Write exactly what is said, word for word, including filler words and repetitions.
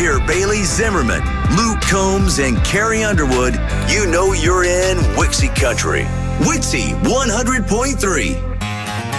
hear Bailey Zimmerman, Luke Combs, and Carrie Underwood, you know you're in Wixie Country. Wixie one hundred point three.